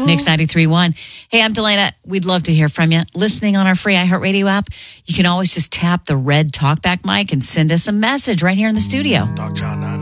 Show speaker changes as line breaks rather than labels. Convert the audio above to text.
Mix 93.1. Hey, I'm Delana. We'd love to hear from you. Listening on our free iHeartRadio app, you can always just tap the red talkback mic and send us a message right here in the studio.
Dog Child 9